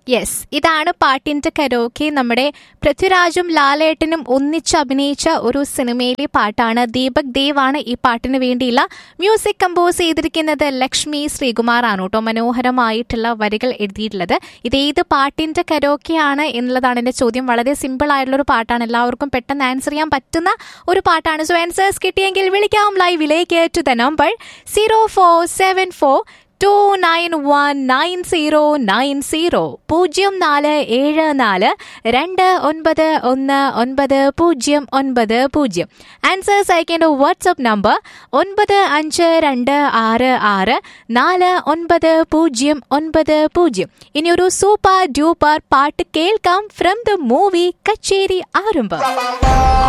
Yes, ഇതാണ് പാട്ടിന്റെ karaoke. നമ്മുടെ പൃഥ്വിരാജും ലാലേട്ടനും ഒന്നിച്ച് അഭിനയിച്ച ഒരു സിനിമയിലെ പാട്ടാണ്. ദീപക് ദേവ് ആണ് ഈ പാട്ടിന് വേണ്ടിയുള്ള മ്യൂസിക് കമ്പോസ് ചെയ്തിരിക്കുന്നത്. ലക്ഷ്മി ശ്രീകുമാർ ആണ് കേട്ടോ മനോഹരമായിട്ടുള്ള വരികൾ എഴുതിയിട്ടുള്ളത്. ഇതേത് പാട്ടിന്റെ കരോക്കെയാണ് എന്നുള്ളതാണ് എന്റെ ചോദ്യം. വളരെ സിമ്പിൾ ആയിട്ടുള്ള ഒരു പാട്ടാണ്, എല്ലാവർക്കും പെട്ടെന്ന് ആൻസർ ചെയ്യാൻ പറ്റുന്ന ഒരു പാട്ടാണ്. സോ ആൻസേഴ്സ് കിട്ടിയെങ്കിൽ വിളിക്കാം ലൈവിലേക്ക് ടു ദ നമ്പർ 0474 2919090 0474291990. ആൻസേഴ്സ് അയക്കേണ്ട വാട്സ്ആപ്പ് നമ്പർ 9526499090. ഇനിയൊരു സൂപ്പർ ഡ്യൂപ്പർ പാട്ട് കേൾക്കാം ഫ്രം ദ മൂവി കച്ചേരി ആരംഭം.